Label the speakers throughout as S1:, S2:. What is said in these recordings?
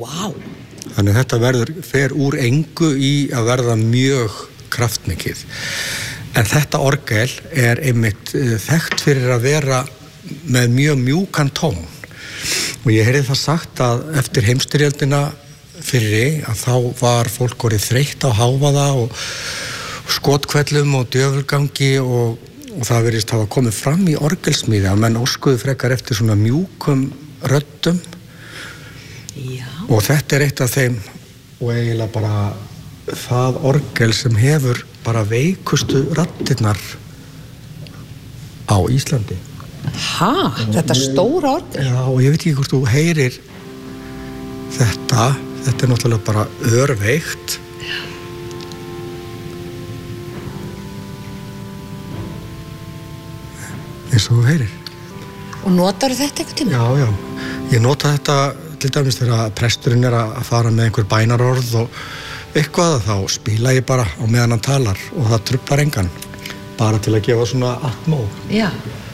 S1: Vá.
S2: Þannig þetta fer úr engu í að verða mjög kraftmikið. En þetta orgel einmitt þekkt fyrir að vera með mjög mjúkan tón. Og ég heyrði það sagt að eftir heimsstyrjöldina fyrri að þá var fólk orðið þreytt á hávaða og skotkvellum og djöfulgangi og það virðist hafa komið fram í orgelsmíði að menn óskuðu frekar eftir svona mjúkum röddum.
S1: Já.
S2: Og þetta eitt af þeim og eiginlega bara það orgel sem hefur bara veikustu raddirnar á Íslandi.
S1: Þetta stóra orgel?
S2: Já, og ég veit ekki hvort þú heyrir þetta náttúrulega bara örveikt. Eins og þú heyrir.
S1: Og notarðu þetta einhvern tíma?
S2: Já, ég nota þetta til dæmis þegar presturinn að fara með einhver bænarorð og eitthvað, þá spila ég bara á meðan hann talar og það truflar engan, bara til að gefa svona atmó.
S1: Já.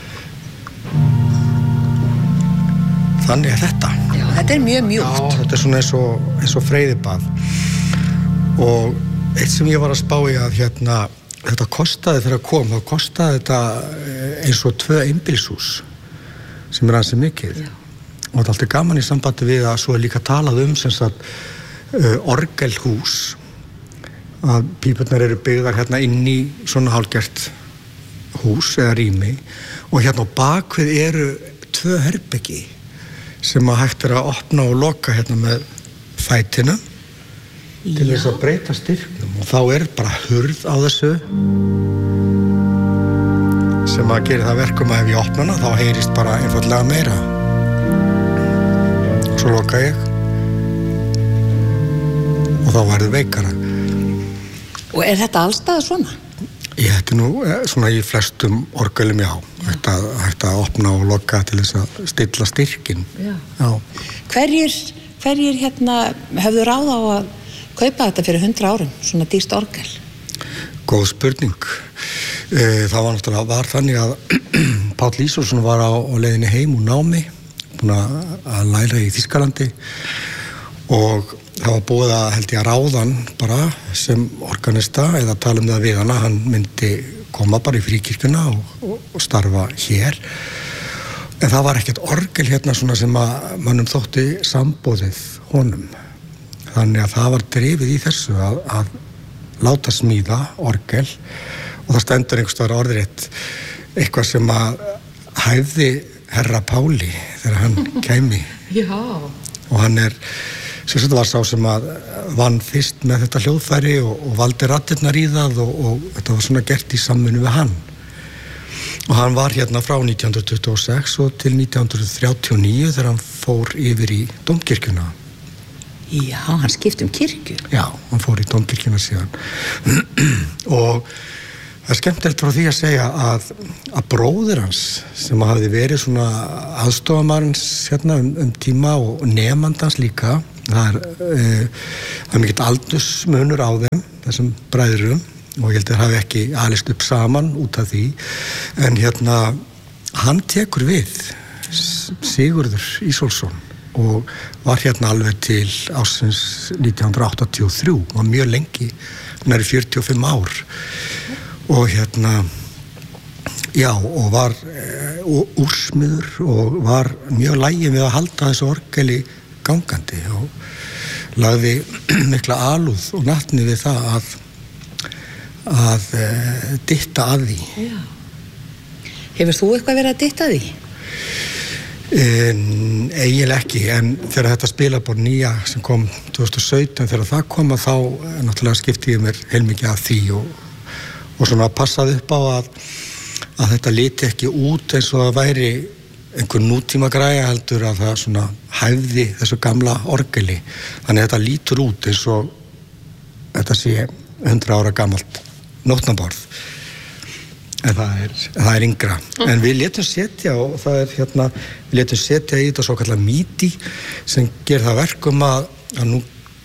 S2: Þannig þetta.
S1: Já, þetta mjög mjúkt.
S2: Já, þetta svona eins og freyðibað. Og eitt sem ég var að spá í að þetta kostaði þegar kom, þá kostaði þetta eins og 2 einbýlishús sem ansi mikið. Já. Og þetta alltaf gaman í sambandi við að svo líka talað sem sagt orgelhús, að pípurnar eru byggðar inn í svona hálfgert hús eða rými og á bakvið eru 2 herbeggi sem að hægt að opna og loka með fætina til þess að breyta styrknum og þá bara hurð á þessu sem að gera það verkum að ef ég opna hana þá heyrist bara einfaldlega meira. Svo loka ég og þá verður veikara.
S1: Og þetta allstaðar svona?
S2: Þetta nú svona í flestum orgelum, já. Hægt að opna og loka til þess að stilla styrkin. Já.
S1: Hverjir hefðu ráð á að kaupa þetta fyrir 100 árum, svona dýrt orgel?
S2: Góð spurning. Það var þannig að Páll Ísólfsson var á leiðinni heim úr námi, búinn að læra í Þýskalandi og það var búið að held ég að ráðan bara sem organista eða tala það við hana, hann myndi koma bara í fríkirkjuna og starfa hér. En það var ekkert orgel svona sem að mannum þótti sambóðið honum. Þannig að það var drifið í þessu að láta smíða orgel og það stendur einhvers staðar orðrétt eitthvað sem að hæfði herra Páli þegar hann kæmi.
S1: Já. Og
S2: hann sem þetta var sá sem að vann fyrst með þetta hljóðfæri og valdi raddirnar í það og þetta var svona gert í samvinnu við hann. Og hann var frá 1926 og til 1939 þegar hann fór yfir í Dómkirkjuna.
S1: Já, hann skipti kirkju.
S2: Já, hann fór í Dómkirkjuna síðan. Og það skemmtilegt frá því að segja að bróðir hans sem hafði verið svona aðstofamarins tíma og nemandans líka, það er mikill aldursmunur á þeim, þessum bræðurum og ég held að hafi ekki alist upp saman út af því, en hann tekur við Sigurður Ísólfsson og var alveg til ársins 1983, var mjög lengi, nærri 45 ár og já, og var úrsmiður og var mjög laginn við að halda þessu orgeli gangandi og lagði mikla alúð og natni við það að dytta að því.
S1: Já. Hefur þú eitthvað verið að dytta að því?
S2: Eiginlega ekki, en þegar þetta spilaborð nýja sem kom 2017, þegar það kom þá náttúrulega skipti ég mér heilmikið af því og svona passaði upp á að þetta liti ekki út eins og það væri einhver nútíma græja heldur að það svona hæfði þessu gamla orgeli. Þannig að þetta lítur út eins og þetta sé 100 ára gamalt nótnaborð. En það er yngra. En við létum setja og það við létum setja í þetta svo kallar MIDI sem gerir það verkum að nú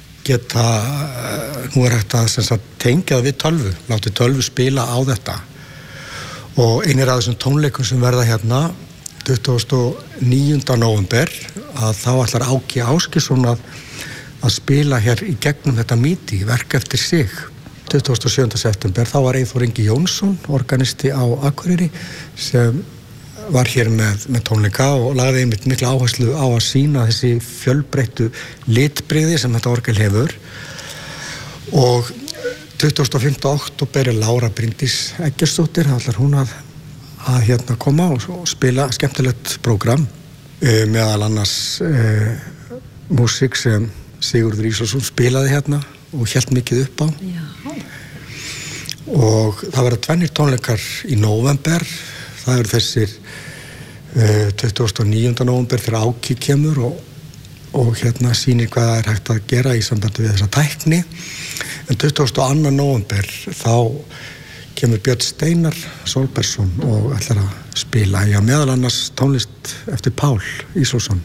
S2: er hægt að tengja það við tölvu, láti tölvu spila á þetta. Og einir af þessum tónleikum sem verða 29. nóvember að þá ætlar Áki Ásgeirsson að að spila hér í gegnum þetta mýti, verk eftir sig. 27. september, þá var Eyþór Ingi Jónsson, organisti á Akureyri, sem var hér með tónleika og lagði einmitt mikla áherslu á að sýna þessi fjölbreyttu litbrigði sem þetta orgel hefur. Og 25. október er Lára Bryndís Eggertsdóttir, þá ætlar hún að hérna koma og spila skemmtilegt prógram, meðal annars músík sem Sigurður Ísólfsson spilaði hérna og hélt mikið upp á.
S1: Já.
S2: Og það verða 2 tónleikar í nóvember. Það eru þessir 29. nóvember þegar Áki kemur og hérna sýnir hvað það er hægt að gera í sambandi við þessa tækni. En 22. nóvember þá kemur Björn Steinar Sólbergsson og ætlar að spila meðal annars tónlist eftir Pál Ísólfsson.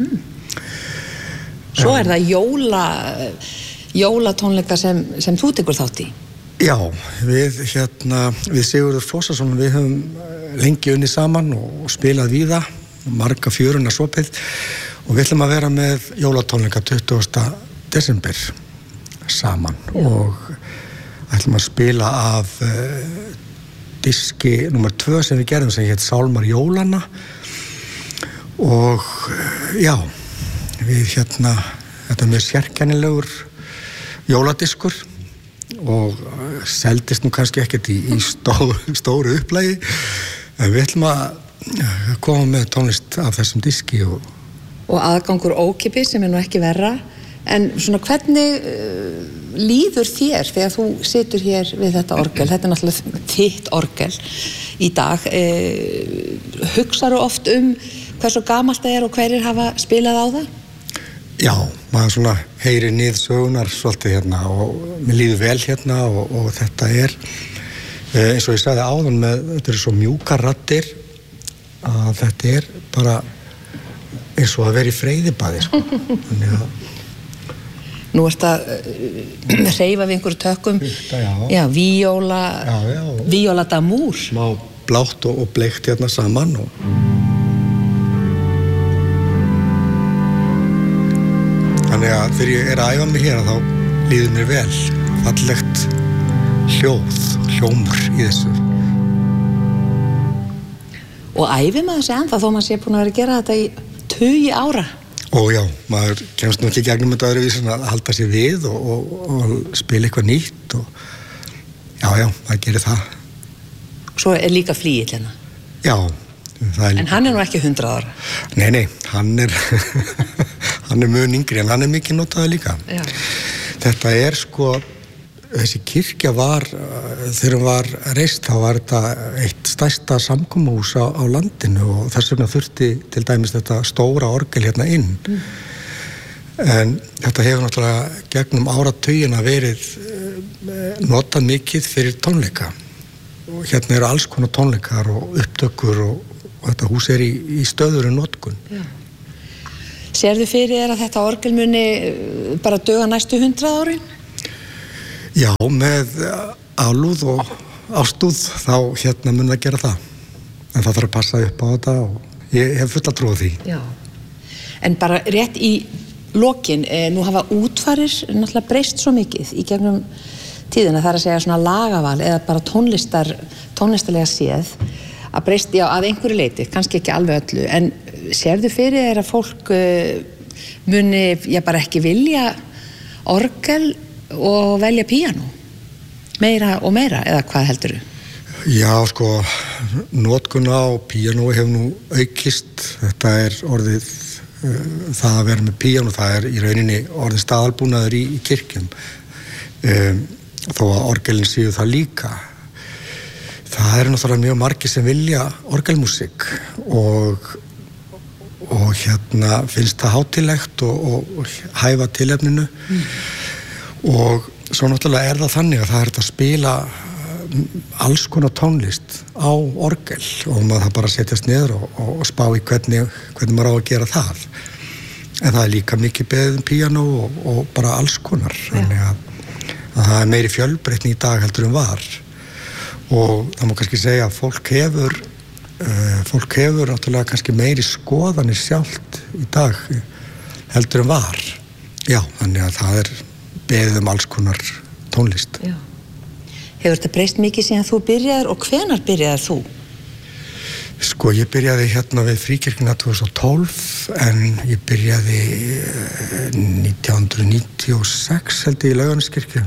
S1: Svo er það jólatónleika sem þú tekur þátt í.
S2: Já, við Sigurður Flósason, við höfum lengi unnið saman og spilað víða, marga fjöruna sopið og við ætlum að vera með jólatónleika 20. desember saman. Já. Og ætlum að spila af diski númer 2 sem við gerðum sem hét Sálmar jólanna og já, við þetta er mjög sérkennilegur jóladiskur og seldist nú kannski ekkert í stóru upplægi en við ætlum að koma með tónlist af þessum diski og
S1: aðgangur ókeypis sem er nú ekki verra en svona hvernig líður þér þegar þú situr hér við þetta orgel, þetta er náttúrulega þitt orgel í dag, hugsarðu oft hversu gamalt það er og hverjir hafa spilað á það?
S2: Já, maður svona heyrir niðursögunar svolítið hérna og mér líður vel hérna og þetta er eins og ég sagði áðan þetta er svo mjúkar raddir að þetta er bara eins og að vera í freyðibadi sko. Þannig að
S1: nú ertu að hreyfa við einhverju tökum já, víóla d'amúr
S2: smá blátt og bleikt hérna saman og þannig að þegar ég er að æfa mig hér þá líður mér vel, fallegt hljómur í þessu.
S1: Og æfi maður sig ennþá þó maður sé búin að vera að gera þetta í 20 ára?
S2: Ó já, maður kemst nú ekki gegnum þetta öðruvísi að halda sér við og spila eitthvað nýtt og já, maður gerir það.
S1: Svo er líka flygill hérna?
S2: Já.
S1: En hann er nú ekki 100 ára?
S2: Nei, hann er mun yngri en hann er mikið notaður líka.
S1: Já.
S2: Þetta er sko, þessi kirkja var, þegar hún var reist, þá var þetta eitt stærsta samkomuhús á landinu og þess vegna þurfti til dæmis þetta stóra orgel hérna inn. En þetta hefur náttúrulega gegnum áratugina verið notað mikið fyrir tónleika. Og hérna eru alls konar tónleikar og upptökur og þetta hús er í stöðugri notkun.
S1: Já. Sérðu fyrir þér að þetta orgel muni bara duga næstu 100 árin?
S2: Já, með alúð og ástúð þá mun það gera það. En það þarf að passa upp á þetta og ég hef fulla trú á því. Já.
S1: En bara rétt í lokin, nú hafa útfarir náttúrulega breyst svo mikið í gegnum tíðina, það er að segja svona lagaval eða bara tónlistarlega séð að breyst, já, að einhverju leyti, kannski ekki alveg öllu, en sérðu fyrir þér að fólk muni, já, bara ekki vilja orgel og velja píanó meira og meira, eða hvað heldurðu?
S2: Já, sko, notkun á píanói hefur nú aukist, þetta er orðið það að vera með píanó, það er í rauninni orðið staðalbúnaður í kirkjum þó að orgelin séu það líka. Það eru náttúrulega mjög margir sem vilja orgelmúsík og finnst það hátíðlegt og hæfa tilefninu og svo náttúrulega er það þannig að það er að spila alls konar tónlist á orgel og maður það bara setjast niður og spá í hvernig maður á að gera það. En það er líka mikið beðið píanó og bara alls konar. Þannig að það er meiri fjölbreytni í dag heldur var. Og það má kannski segja að fólk hefur náttúrulega kannski meiri skoðanir sjálft í dag heldur var. Já, þannig að það beðið alls konar tónlist.
S1: Já. Hefur þetta breyst mikið síðan þú byrjaðir og hvenær byrjaðir þú?
S2: Sko, ég byrjaði hérna við Fríkirkjuna 2012 en ég byrjaði 1996 held ég í Laugarneskirkju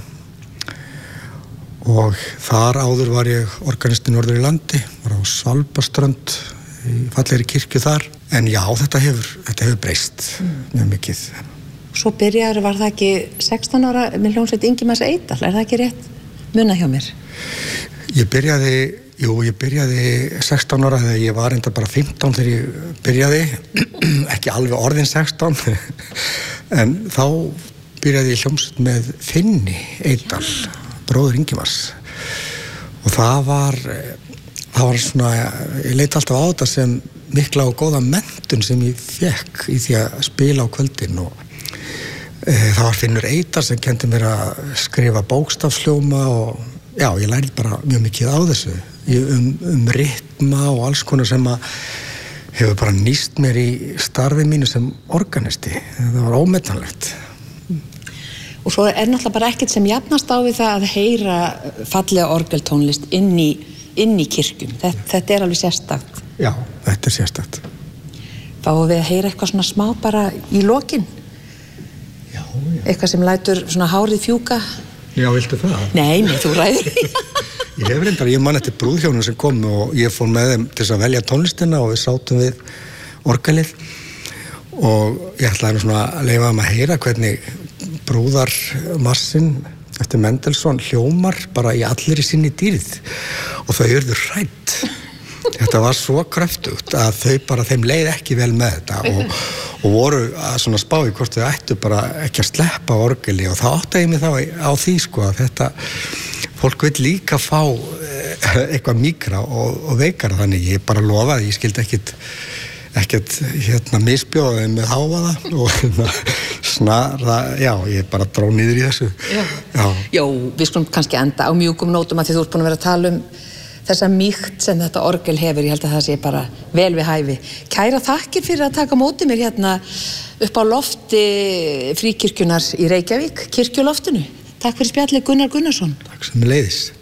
S2: og þar áður var ég organisti norður í landi, var á Svalbarðsströnd í fallegri kirkju þar, en já, þetta hefur breyst mjög mikið.
S1: Svo byrjaður, var það ekki 16 ára með hljómsveit Ingimars Eydal, það ekki rétt muna hjá mér?
S2: Ég byrjaði 16 ára þegar ég var enda bara 15 þegar ég byrjaði, ekki alveg orðin 16, en þá byrjaði ég hljómsveit með Finni Eydal, bróður Ingimars, og það var svona, ég leit alltaf á þetta sem mikla og góða menntun sem ég fekk í því að spila á kvöldin og það var Finnur Eydal sem kendi mér að skrifa bókstafsljóma og já, ég lærði bara mjög mikið á þessu rytma og alls konar sem að hefur bara nýst mér í starfi mínu sem organisti. Það var ómetanlegt.
S1: Og svo náttúrulega bara ekkert sem jafnast á við það að heyra fallega orgeltónlist inn í kirkjum. Þetta alveg sérstakt.
S2: Já, þetta sérstakt.
S1: Fáum við að heyra eitthvað svona smá bara í lokin?
S2: Já.
S1: Eitthvað sem lætur svona hárið fjúka?
S2: Já, viltu það?
S1: Nei, þú ræður.
S2: Ég man eftir brúðhjónum sem kom og ég fór með þeim til að velja tónlistina og við sátum við orgelið og ég ætlaði svona að leyfa þeim að heyra hvernig brúðarmarsinn eftir Mendelssohn hljómar bara í allri sinni dýrð og þau urðu hrædd. Þetta var svo kröftugt að þeim leið ekki vel með þetta og voru að svona spá í hvort þau ættu bara ekki að sleppa orgeli og það áttaði ég mig þá á því sko að þetta fólk vill líka fá eitthvað mýkra og veikara þannig ég bara lofaði, ég skildi ekkert misbjóða þeim með hávaða og snara, já, ég bara dró niður í þessu. Já.
S1: Jó, við skulum kannski enda á mjúkum nótum að því þú ert búin að vera að tala þessa mýkt sem þetta orgel hefur, ég held að það sé bara vel við hæfi. Kæra þakkir fyrir að taka móti mér hérna upp á lofti Fríkirkjunar í Reykjavík, kirkjuloftinu. Takk fyrir spjallið Gunnar Gunnarsson.
S2: Takk sem leiðis.